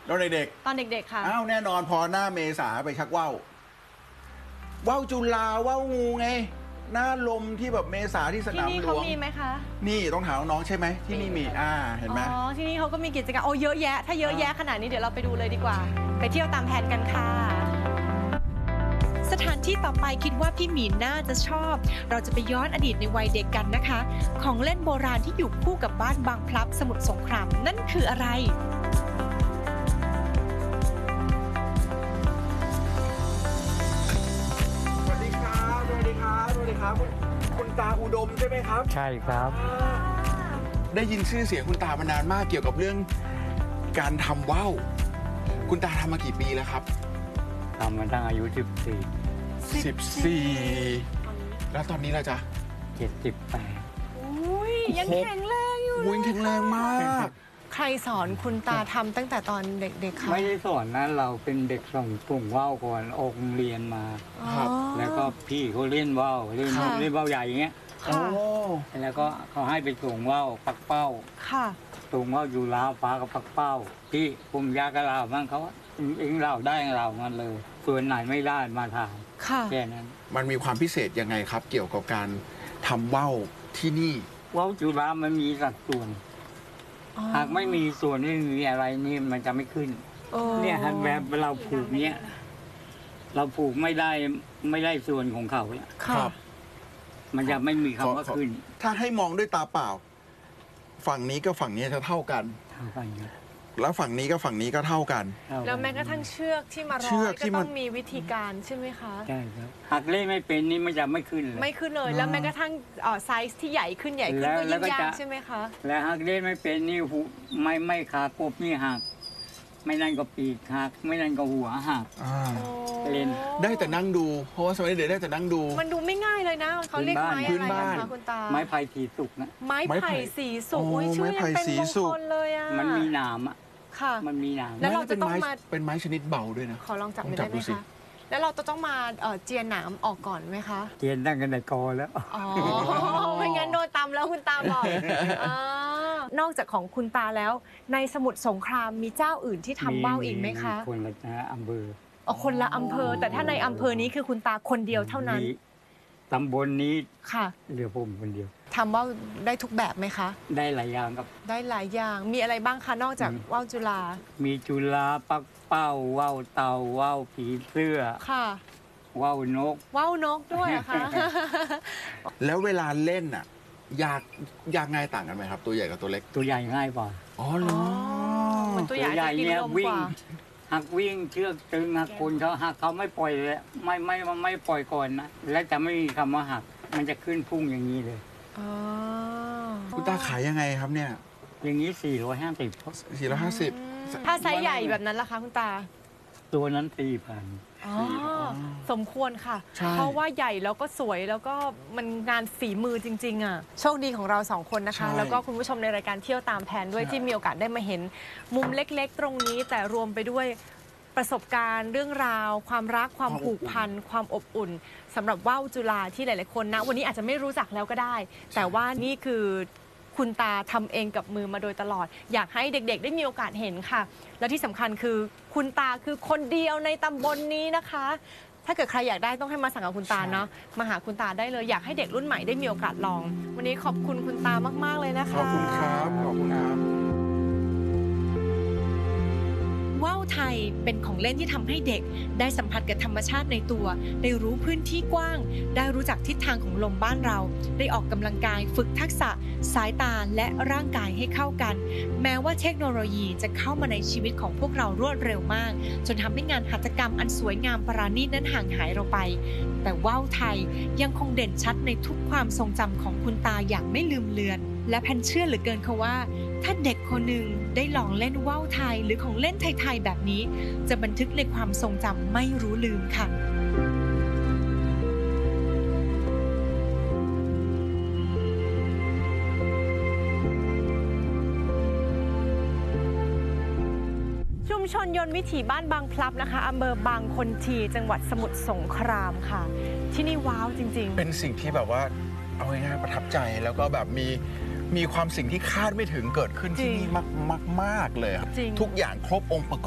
ตอนเด็กตอนเด็กๆค่ะอ้าวแน่นอนพอหน้าเมษาไปชักว่าวจุฬาว่าวงูไงหน้าลมที่แบบเมษาที่สนามหลวงที่นี่เขามีไหมคะนี่ต้องถามน้องใช่ไหมที่นี่มีเห็นไหมอ๋อที่นี่เขาก็มีกิจกรรมโอ้เยอะแยะถ้าเยอะแยะขนาดนี้เดี๋ยวเราไปดูเลยดีกว่าไปเที่ยวตามแผนกันค่ะสถานที่ต่อไปคิดว่าพี่หมีน่าจะชอบเราจะไปย้อนอดีตในวัยเด็กกันนะคะของเล่นโบราณที่อยู่คู่กับบ้านบางพลับสมุทรสงครามนั่นคืออะไรสวัสดีครับคุณตาอุดมใช่ไหมครับใช่ครับได้ยินชื่อเสียงคุณตามานานมากเกี่ยวกับเรื่องการทำว่าวคุณตาทำมากี่ปีแล้วครับทำมาตั้งอายุ 14แล้วตอนนี้เราจะ 78 อุ้ยยังแข็งแรงอยู่แข็งแรงมากใครสอนคุณตาทำตั้งแต่ตอนเด็กๆคะไม่ได้สอนนะเราเป็นเด็กส่งกลุ่มว่าวก่อนออกโรงเรียนมาแล้วก็พี่เขาเล่นว่าวเล่นว่าวใหญ่อย่างเงี้ยแล้วก็เขาให้ไปส่งว่าวปักเป้าส่งว่าวอยู่ลาวฟ้ากับปักเป้าที่ผมยากระลาวมั่งเขาเองเราได้เรามันเลยส่วนไหนไม่ได้มาถามแค่นั้นมันมีความพิเศษยังไงครับเกี่ยวกับการทำว่าวที่นี่ว่าวจุฬามันมีสัดส่วนหากไม่มีส่วนไม่มีอะไรนี่มันจะไม่ขึ้นเนี่ยแบบเราผูกเนี้ยเราผูกไม่ได้ส่วนของเขาแล้วครับมันจะไม่มีคำว่าขึ้นถ้าให้มองด้วยตาเปล่าฝั่งนี้กับฝั่งนี้จะเท่ากันแล้วฝั่งนี้กับฝั่งนี้ก็เท่ากันแล้วแม้กระทั่งเชือกที่มาร้อยก็ต้องมีวิธีการใช่ไหมคะใช่ครับหากเล่นไม่เป็นนี่มันจะไม่ขึ้นเลยไม่ขึ้นเลยแล้วแม้กระทั่งไซส์ที่ใหญ่ขึ้นก็ยิ่งยากใช่ไหมคะแล้วหากเล่นไม่เป็นนี่ไม่ขากบนี่หักไม่นั่นก็ปีกหักไม่นั่นก็หัวหักเล่นได้แต่นั่งดูเพราะว่าสมัยเด็กได้แต่นั่งดูมันดูไม่ง่ายเลยนะเขาเรียกไม้อะไรนะคะคุณตาไม้ไผ่สีสุกนะไม้ไผ่สีสุกชื่อเป็นมงคลเลยอ่ะมันมีหนามอ่ะค่ะมันมีหนามแล้วเราจะต้องมาเป็นไม้ชนิดเบาด้วยนะขอลองจับได้ไหมคะแล้วเราจะต้องมาเจียนหนามออกก่อนไหมคะเจียนตั้งกันในกอแล้วอ๋อไม่งั้นโดนตำแล้วคุณตาบอกนอกจากของคุณตาแล้วในสมุทรสงครามมีเจ้าอื่นที่ทำว่าวอีกไหมคะคนละอำเภอคนละอำเภอแต่ถ้าในอำเภอนี้คือคุณตาคนเดียวเท่านั้นตำบลนี้ค่ะเหลือผมคนเดียวทำว่าวได้ทุกแบบไหมคะได้หลายอย่างครับได้หลายอย่างมีอะไรบ้างคะนอกจากว่าวจุฬามีจุฬาปักเป้าว่าวเต่าว่าวผีเสื้อค่ะว่าวนกด้วยค่ะแล้วเวลาเล่นอ่ะยากง่ายต่างกันไหมครับตัวใหญ่กับตัวเล็กตัวใหญ่ง่ายกว่าอ๋อเหรอมันตัวใหญ่เนี่ยวิ่งเชือกตึงหักคนเขาไม่ปล่อยเลยไม่ปล่อยก่อนนะและจะไม่มีคำว่าหักมันจะขึ้นพุ่งอย่างนี้เลยคุณตาขายยังไงครับเนี่ยอย่างนี้450 ถ้าไซส์ใหญ่แบบนั้นล่ะคะคุณตาตัวนั้น4,000 สมควรค่ะเพราะว่าใหญ่แล้วก็สวยแล้วก็มันงานฝีมือจริงๆอ่ะโชคดีของเรา2คนนะคะแล้วก็คุณผู้ชมในรายการเที่ยวตามแผนด้วยที่มีโอกาสได้มาเห็นมุมเล็กๆตรงนี้แต่รวมไปด้วยประสบการณ์เรื่องราวความรักความผูกพันความอบอุ่นสำหรับว่าวจุฬาที่หลายๆคนนะวันนี้อาจจะไม่รู้จักแล้วก็ได้แต่ว่านี่คือคุณตาทำเองกับมือมาโดยตลอดอยากให้เด็กๆได้มีโอกาสเห็นค่ะและที่สำคัญคือคุณตาคือคนเดียวในตำบลนี้นะคะถ้าเกิดใครอยากได้ต้องให้มาสั่งกับคุณตาเนาะมาหาคุณตาได้เลยอยากให้เด็กรุ่นใหม่ได้มีโอกาสลองวันนี้ขอบคุณคุณตามากๆเลยนะคะขอบคุณครับขอบคุณครับว่าวไทยเป็นของเล่นที่ทำให้เด็กได้สัมผัสกับธรรมชาติในตัวได้รู้พื้นที่กว้างได้รู้จักทิศทางของลมบ้านเราได้ออกกำลังกายฝึกทักษะสายตาและร่างกายให้เข้ากันแม้ว่าเทคโนโลยีจะเข้ามาในชีวิตของพวกเรารวดเร็วมากจนทำให้งานหัตถกรรมอันสวยงามปราณีตนั้นห่างหายเราไปแต่ว่าวไทยยังคงเด่นชัดในทุกความทรงจำของคุณตาอย่างไม่ลืมเลือนและแพนเชื่อเหลือเกินค่ะว่าถ้าเด็กคนหนึ่งได้ลองเล่นว่าวไทยหรือของเล่นไทยๆแบบนี้จะบันทึกในความทรงจำไม่รู้ลืมค่ะชุมชนยนต์วิถีบ้านบางพลับนะคะอำเภอบางคนทีจังหวัดสมุทรสงครามค่ะที่นี่ว้าวจริงๆเป็นสิ่งที่แบบว่าเอาง่ายๆประทับใจแล้วก็แบบมีความสิ่งที่คาดไม่ถึงเกิดขึ้นที่นี่มากๆเลยทุกอย่างครบองค์ประกอบ